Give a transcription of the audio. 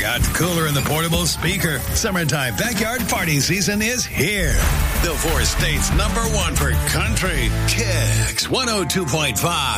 got the cooler and the portable speaker. Summertime backyard party season is here. The four states #1 for country. Kicks 102.5.